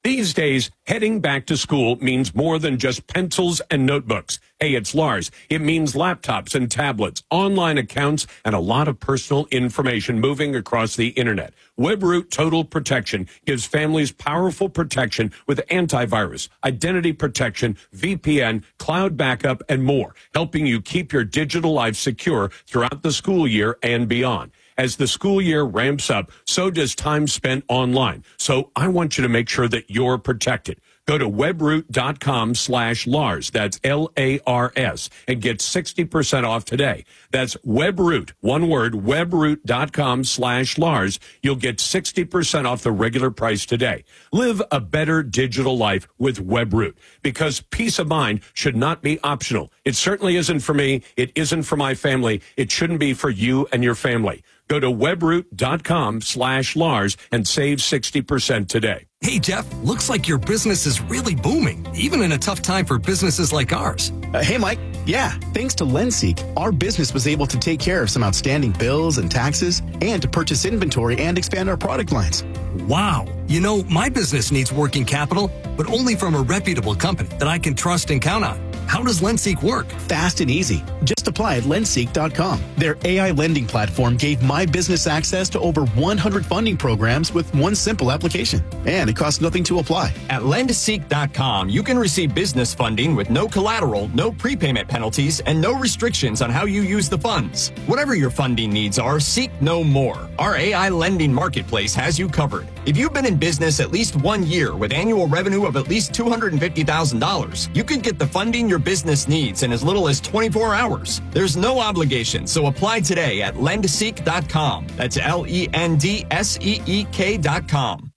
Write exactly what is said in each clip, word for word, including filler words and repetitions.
These days, heading back to school means more than just pencils and notebooks. Hey, it's Lars. It means laptops and tablets, online accounts, and a lot of personal information moving across the internet. WebRoot Total Protection gives families powerful protection with antivirus, identity protection, V P N, cloud backup, and more, helping you keep your digital life secure throughout the school year and beyond. As the school year ramps up, so does time spent online. So I want you to make sure that you're protected. Go to webroot.com slash Lars. That's L A R S and get sixty percent off today. That's WebRoot, one word, webroot.com slash Lars. You'll get sixty percent off the regular price today. Live a better digital life with WebRoot, because peace of mind should not be optional. It certainly isn't for me. It isn't for my family. It shouldn't be for you and your family. Go to webroot.com slash Lars and save sixty percent today. Hey, Jeff, looks like your business is really booming, even in a tough time for businesses like ours. Uh, hey, Mike. Yeah, thanks to LendSeek, our business was able to take care of some outstanding bills and taxes and to purchase inventory and expand our product lines. Wow. You know, my business needs working capital, but only from a reputable company that I can trust and count on. How does LendSeek work? Fast and easy. Just apply at lendseek dot com. Their A I lending platform gave my business access to over one hundred funding programs with one simple application. And it costs nothing to apply. At lendseek dot com, you can receive business funding with no collateral, no prepayment penalties, and no restrictions on how you use the funds. Whatever your funding needs are, seek no more. Our A I lending marketplace has you covered. If you've been in business at least one year with annual revenue of at least two hundred fifty thousand dollars, you can get the funding your business needs in as little as twenty-four hours. There's no obligation, so apply today at lendseek dot com. That's L E N D S E E K dot com.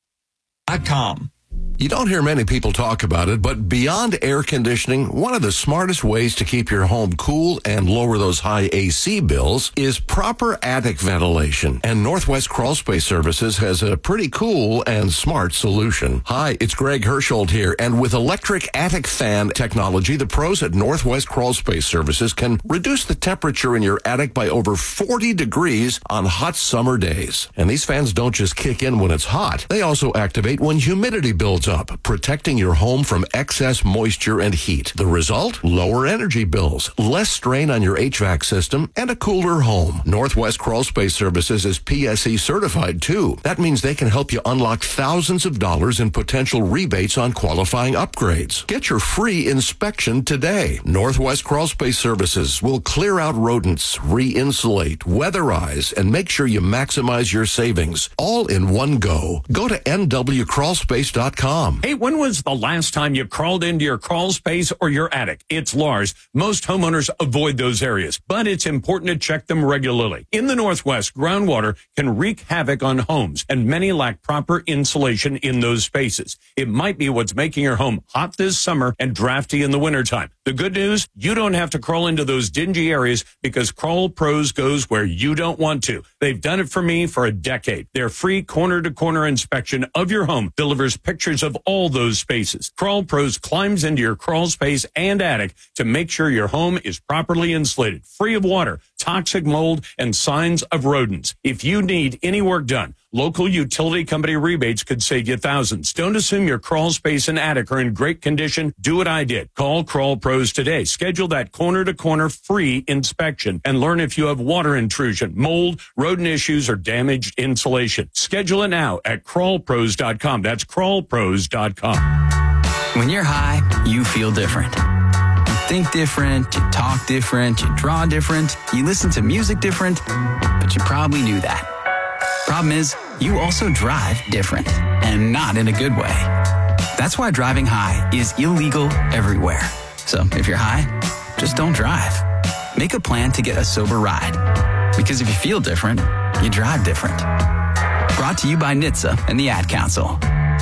Dot com. You don't hear many people talk about it, but beyond air conditioning, one of the smartest ways to keep your home cool and lower those high A C bills is proper attic ventilation. And Northwest Crawl Space Services has a pretty cool and smart solution. Hi, it's Greg Hersholt here, and with electric attic fan technology, the pros at Northwest Crawl Space Services can reduce the temperature in your attic by over forty degrees on hot summer days. And these fans don't just kick in when it's hot. They also activate when humidity builds up, protecting your home from excess moisture and heat. The result? Lower energy bills, less strain on your H V A C system, and a cooler home. Northwest Crawl Space Services is P S E certified, too. That means they can help you unlock thousands of dollars in potential rebates on qualifying upgrades. Get your free inspection today. Northwest Crawl Space Services will clear out rodents, re-insulate, weatherize, and make sure you maximize your savings, all in one go. Go to N W crawl space dot com. Hey, when was the last time you crawled into your crawl space or your attic? It's Lars. Most homeowners avoid those areas, but it's important to check them regularly. In the Northwest, groundwater can wreak havoc on homes, and many lack proper insulation in those spaces. It might be what's making your home hot this summer and drafty in the wintertime. The good news, you don't have to crawl into those dingy areas because Crawl Pros goes where you don't want to. They've done it for me for a decade. Their free corner-to-corner inspection of your home delivers pictures of all those spaces. Crawl Pros climbs into your crawl space and attic to make sure your home is properly insulated, free of water, toxic mold, and signs of rodents. If you need any work done, local utility company rebates could save you thousands. Don't assume your crawl space and attic are in great condition. Do what I did. Call Crawl Pros today. Schedule that corner-to-corner free inspection and learn if you have water intrusion, mold, rodent issues, or damaged insulation. Schedule it now at crawl pros dot com. That's crawl pros dot com. When you're high, you feel different. You think different, you talk different, you draw different, you listen to music different, but you probably knew that. Problem is, you also drive different, and not in a good way. That's why driving high is illegal everywhere. So if you're high, just don't drive. Make a plan to get a sober ride. Because if you feel different, you drive different. Brought to you by N H T S A and the Ad Council.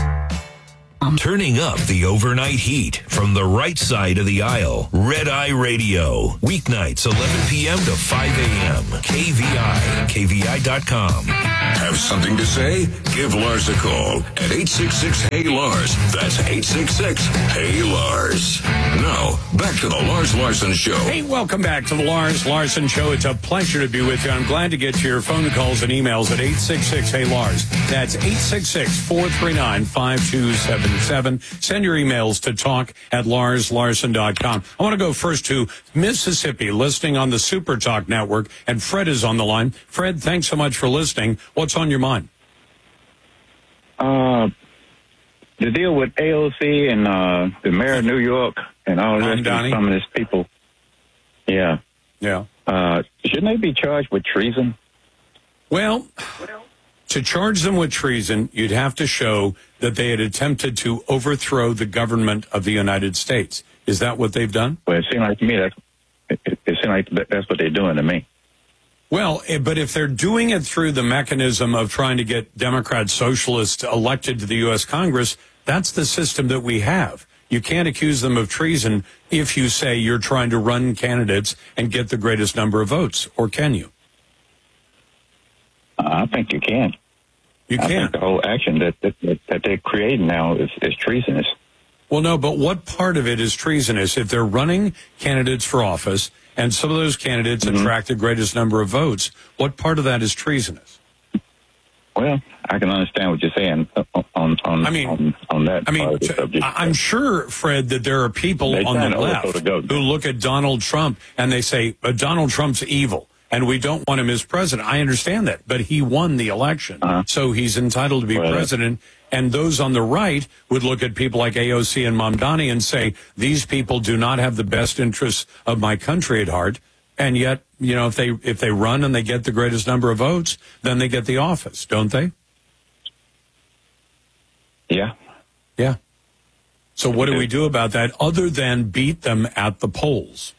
Turning up the overnight heat from the right side of the aisle. Red Eye Radio. Weeknights, eleven p.m. to five a.m. K V I, K V I dot com. Have something to say? Give Lars a call at eight six six, H E Y, Lars. That's eight six six, H E Y, Lars. Now, back to the Lars Larson Show. Hey, welcome back to the Lars Larson Show. It's a pleasure to be with you. I'm glad to get to your phone calls and emails at eight six six, H E Y, Lars. That's eight six six, four three nine, five two seven seven. Send your emails to talk at lars larson dot com. I want to go first to Mississippi, listening on the Super Talk Network, and Fred is on the line. Fred, thanks so much for listening. What's on your mind? Uh, the deal with A O C and uh, the mayor of New York and all the rest of some of these people. Yeah. Yeah. Uh, shouldn't they be charged with treason? Well, to charge them with treason, you'd have to show that they had attempted to overthrow the government of the United States. Is that what they've done? Well, it seems like to me that's it, it seems like that's what they're doing to me. Well, but if they're doing it through the mechanism of trying to get Democrat socialists elected to the U S Congress, that's the system that we have. You can't accuse them of treason if you say you're trying to run candidates and get the greatest number of votes, or can you? Uh, I think you can. You I can. think the whole action that, that that they're creating now is, is treasonous. Well, no, but what part of it is treasonous? If they're running candidates for office and some of those candidates mm-hmm. attract the greatest number of votes, what part of that is treasonous? Well, I can understand what you're saying on on, I mean, on, on that I mean, part of the subject. I'm sure, Fred, that there are people They're on the trying to left overthrow the who look at Donald Trump and they say, uh, Donald Trump's evil and we don't want him as president. I understand that, but he won the election, uh-huh. so he's entitled to be well, president. And those on the right would look at people like A O C and Mamdani and say, these people do not have the best interests of my country at heart. And yet, you know, if they if they run and they get the greatest number of votes, then they get the office, don't they? Yeah. Yeah. So what do we do about that other than beat them at the polls?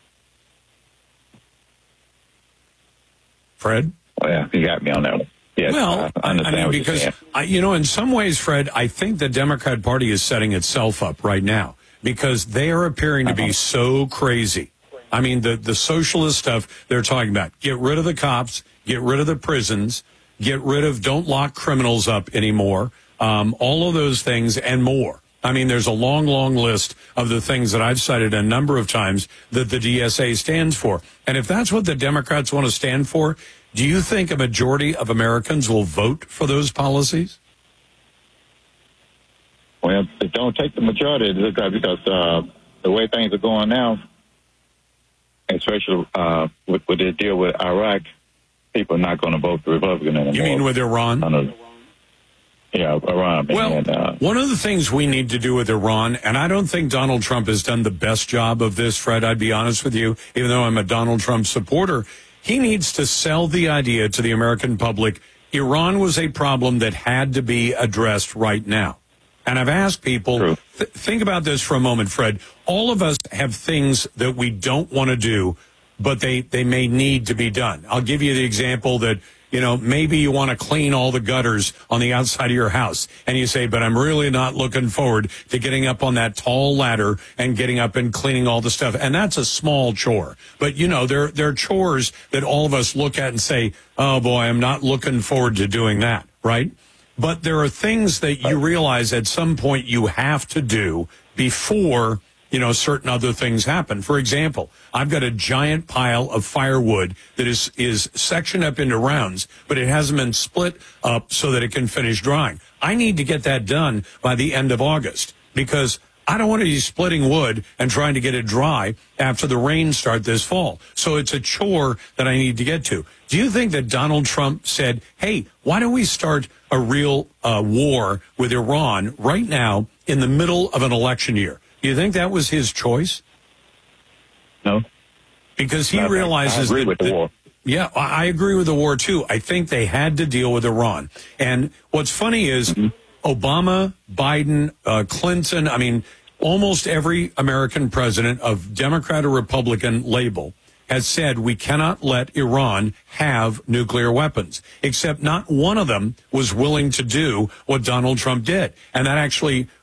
Fred? Oh, yeah, you got me on that one. Yes, well, I, I, I mean, because, I, you know, in some ways, Fred, I think the Democrat Party is setting itself up right now because they are appearing to be so crazy. I mean, the, the socialist stuff they're talking about, get rid of the cops, get rid of the prisons, get rid of, don't lock criminals up anymore, um, all of those things and more. I mean, there's a long, long list of the things that I've cited a number of times that the D S A stands for. And if that's what the Democrats want to stand for, do you think a majority of Americans will vote for those policies? Well, it don't take the majority because uh, the way things are going now, especially uh, with, with the deal with Iraq, people are not going to vote for Republican anymore. You mean with Iran? Yeah, Iran. Well, and, uh, one of the things we need to do with Iran, and I don't think Donald Trump has done the best job of this, Fred, I'd be honest with you, even though I'm a Donald Trump supporter, he needs to sell the idea to the American public, Iran was a problem that had to be addressed right now. And I've asked people, th- think about this for a moment, Fred. All of us have things that we don't want to do, but they, they may need to be done. I'll give you the example that, you know, maybe you want to clean all the gutters on the outside of your house. And you say, but I'm really not looking forward to getting up on that tall ladder and getting up and cleaning all the stuff. And that's a small chore. But, you know, there, there are chores that all of us look at and say, oh, boy, I'm not looking forward to doing that, right? But there are things that you realize at some point you have to do before, you know, certain other things happen. For example, I've got a giant pile of firewood that is, is sectioned up into rounds, but it hasn't been split up so that it can finish drying. I need to get that done by the end of August because I don't want to be splitting wood and trying to get it dry after the rains start this fall. So it's a chore that I need to get to. Do you think that Donald Trump said, hey, why don't we start a real uh, war with Iran right now in the middle of an election year? Do you think that was his choice? No. Because he no, realizes I agree that, with the that, war. Yeah, I agree with the war, too. I think they had to deal with Iran. And what's funny is mm-hmm. Obama, Biden, uh, Clinton, I mean, almost every American president of Democrat or Republican label has said we cannot let Iran have nuclear weapons, except not one of them was willing to do what Donald Trump did. And that actually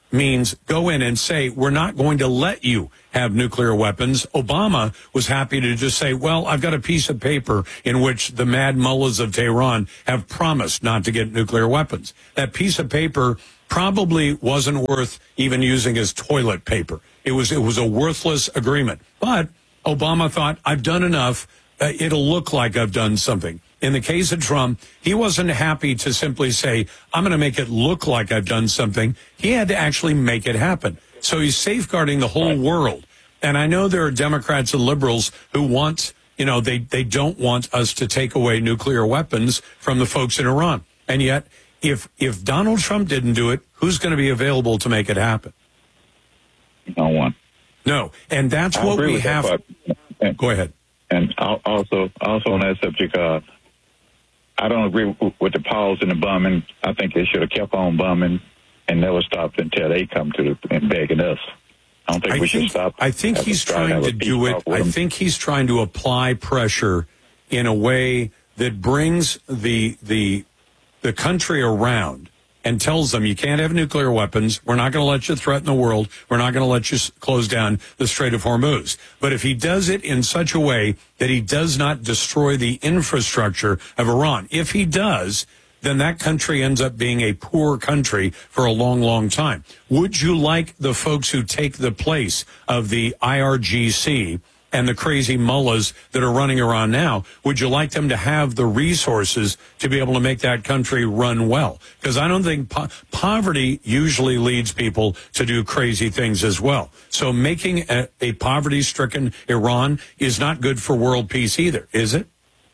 means go in and say, we're not going to let you have nuclear weapons. Obama was happy to just say, well, I've got a piece of paper in which the mad mullahs of Tehran have promised not to get nuclear weapons. That piece of paper probably wasn't worth even using as toilet paper. It was, it was a worthless agreement. But Obama thought, I've done enough. Uh, it'll look like I've done something. In the case of Trump, he wasn't happy to simply say, I'm going to make it look like I've done something. He had to actually make it happen. So he's safeguarding the whole world. And I know there are Democrats and liberals who want, you know, they, they don't want us to take away nuclear weapons from the folks in Iran. And yet, if if Donald Trump didn't do it, who's going to be available to make it happen? No one. No. And that's I what agree we with that have. part. Go ahead. And also, also on that subject, uh, I don't agree with, with the pause in the bombing. I think they should have kept on bombing and never stopped until they come to the and begging us. I don't think I we think, should stop. I think he's trying to do it. I think he's trying to apply pressure in a way that brings the the the country around and tells them you can't have nuclear weapons. We're not going to let you threaten the world. We're not going to let you close down the Strait of Hormuz. But if he does it in such a way that he does not destroy the infrastructure of Iran, if he does, then that country ends up being a poor country for a long, long time. Would you like the folks who take the place of the I R G C and the crazy mullahs that are running around now, would you like them to have the resources to be able to make that country run well? Because I don't think po- poverty usually leads people to do crazy things as well. So making a, a poverty-stricken Iran is not good for world peace either, is it?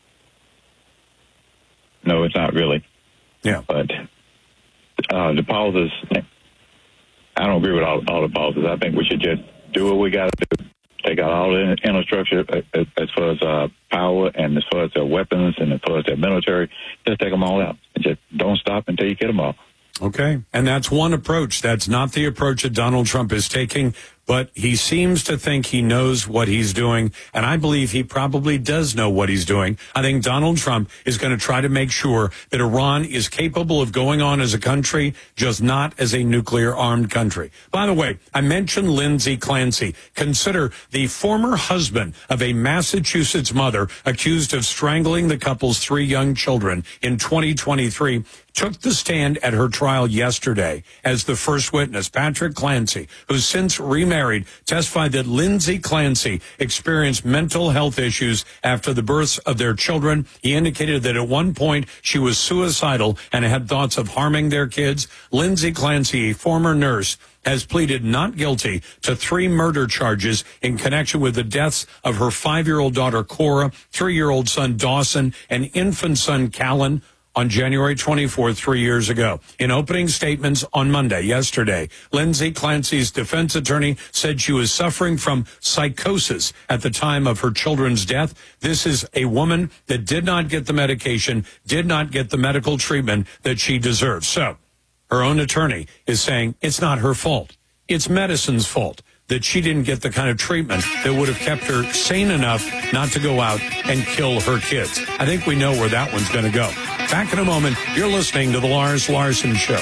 No, it's not really. Yeah. But uh, the pauses, I don't agree with all, all the pauses. I think we should just do what we got to do. Take out all the infrastructure as, as far as uh, power and as far as their weapons and as far as their military. Just take them all out. And just don't stop until you get them all. Okay. And that's one approach. That's not the approach that Donald Trump is taking, but he seems to think he knows what he's doing. And I believe he probably does know what he's doing. I think Donald Trump is going to try to make sure that Iran is capable of going on as a country, just not as a nuclear armed country. By the way, I mentioned Lindsay Clancy. Consider the former husband of a Massachusetts mother accused of strangling the couple's three young children in twenty twenty-three. Took the stand at her trial yesterday as the first witness. Patrick Clancy, who's since remarried, testified that Lindsay Clancy experienced mental health issues after the births of their children. He indicated that at one point she was suicidal and had thoughts of harming their kids. Lindsay Clancy, a former nurse, has pleaded not guilty to three murder charges in connection with the deaths of her five-year-old daughter, Cora, three-year-old son, Dawson, and infant son, Callan, on January twenty-fourth, three years ago. In opening statements on Monday, yesterday, Lindsay Clancy's defense attorney said she was suffering from psychosis at the time of her children's death. This is a woman that did not get the medication, did not get the medical treatment that she deserves. So her own attorney is saying it's not her fault. It's medicine's fault that she didn't get the kind of treatment that would have kept her sane enough not to go out and kill her kids. I think we know where that one's going to go. Back in a moment, you're listening to The Lars Larson Show.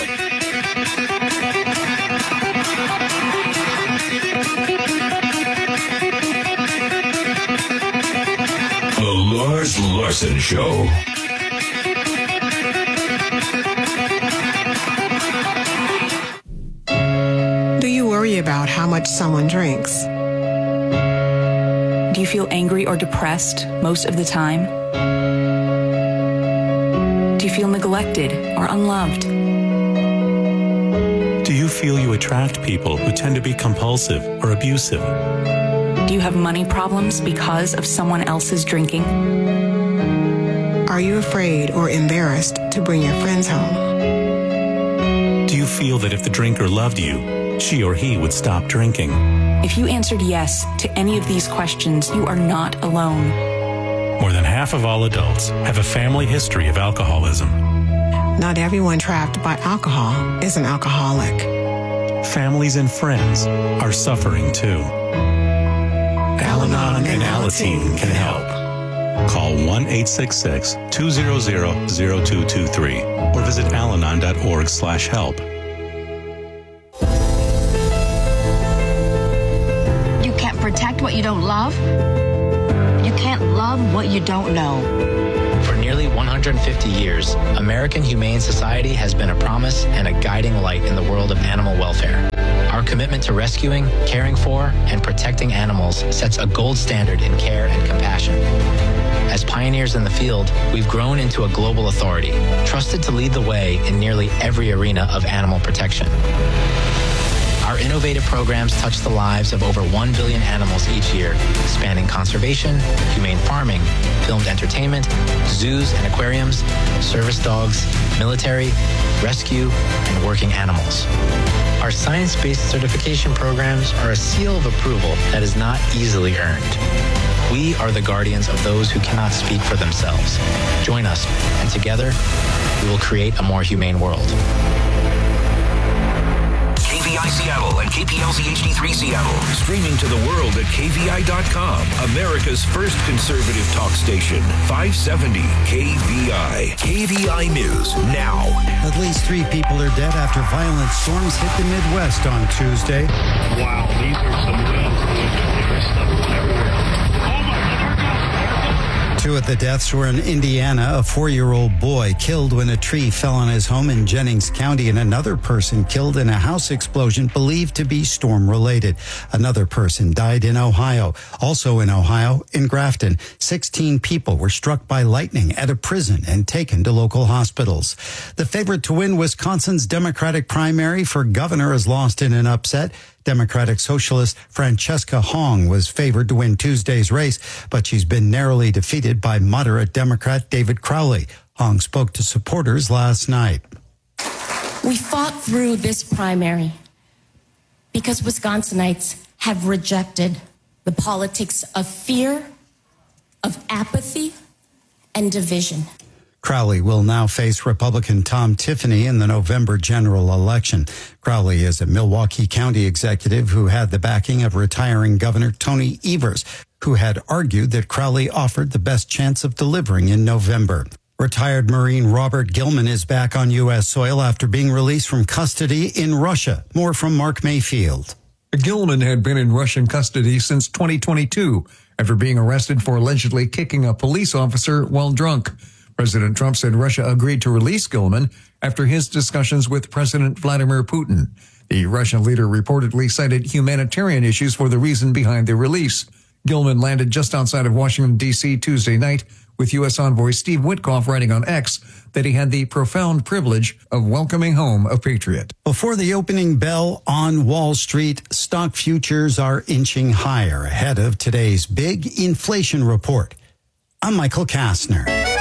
The Lars Larson Show. Do you worry about how much someone drinks? Do you feel angry or depressed most of the time? Do you feel neglected or unloved? Do you feel you attract people who tend to be compulsive or abusive? Do you have money problems because of someone else's drinking? Are you afraid or embarrassed to bring your friends home? Do you feel that if the drinker loved you, she or he would stop drinking? If you answered yes to any of these questions, you are not alone. More than half of all adults have a family history of alcoholism. Not everyone trapped by alcohol is an alcoholic. Families and friends are suffering too. Al-Anon and Alateen can help. Call one eight six six, two zero zero, zero two two three or visit alanon dot org slash help. what you don't love, you can't love what you don't know. For nearly one hundred fifty years, American Humane Society has been a promise and a guiding light in the world of animal welfare. Our commitment to rescuing, caring for, and protecting animals sets a gold standard in care and compassion. As pioneers in the field, we've grown into a global authority, trusted to lead the way in nearly every arena of animal protection. Our innovative programs touch the lives of over one billion animals each year, spanning conservation, humane farming, filmed entertainment, zoos and aquariums, service dogs, military, rescue, and working animals. Our science-based certification programs are a seal of approval that is not easily earned. We are the guardians of those who cannot speak for themselves. Join us, and together, we will create a more humane world. K V I Seattle and K P L Z H D three Seattle. Streaming to the world at K V I dot com. America's first conservative talk station. five seventy K V I. K V I News now. At least three people are dead after violent storms hit the Midwest on Tuesday. Wow, these are some winds. There's stuff everywhere. Two of the deaths were in Indiana. A four-year-old boy killed when a tree fell on his home in Jennings County, and another person killed in a house explosion believed to be storm-related. Another person died in Ohio. Also in Ohio, in Grafton, sixteen people were struck by lightning at a prison and taken to local hospitals. The favorite to win Wisconsin's Democratic primary for governor is lost in an upset. Democratic Socialist Francesca Hong was favored to win Tuesday's race, but she's been narrowly defeated by moderate Democrat David Crowley. Hong spoke to supporters last night. We fought through this primary because Wisconsinites have rejected the politics of fear, of apathy, and division. Crowley will now face Republican Tom Tiffany in the November general election. Crowley is a Milwaukee County executive who had the backing of retiring Governor Tony Evers, who had argued that Crowley offered the best chance of delivering in November. Retired Marine Robert Gilman is back on U S soil after being released from custody in Russia. More from Mark Mayfield. Gilman had been in Russian custody since twenty twenty-two after being arrested for allegedly kicking a police officer while drunk. President Trump said Russia agreed to release Gilman after his discussions with President Vladimir Putin. The Russian leader reportedly cited humanitarian issues for the reason behind the release. Gilman landed just outside of Washington, D C Tuesday night, with U S envoy Steve Witkoff writing on X that he had the profound privilege of welcoming home a patriot. Before the opening bell on Wall Street, stock futures are inching higher ahead of today's big inflation report. I'm Michael Kastner.